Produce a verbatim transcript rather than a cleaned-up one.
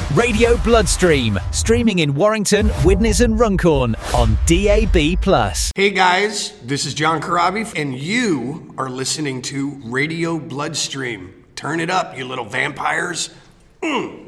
Radio Bloodstream, streaming in Warrington, Widnes and Runcorn on D A B plus. Hey guys, this is John Corabi, and you are listening to Radio Bloodstream. Turn it up, you little vampires. Mm.